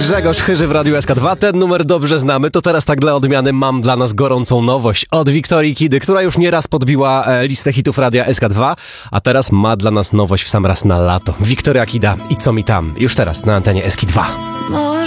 Grzegorz Chyży w Radiu SK2. Ten numer dobrze znamy, to teraz tak dla odmiany mam dla nas gorącą nowość od Wiktorii Kidy, która już nieraz podbiła listę hitów Radia SK2, a teraz ma dla nas nowość w sam raz na lato. Wiktoria Kida i Co mi tam? Już teraz na antenie SK2.